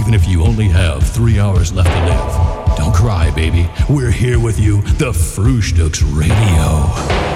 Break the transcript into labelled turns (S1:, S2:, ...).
S1: even if you only have 3 hours left to live. Don't cry, baby. We're here with you, the Frühstücks Radio.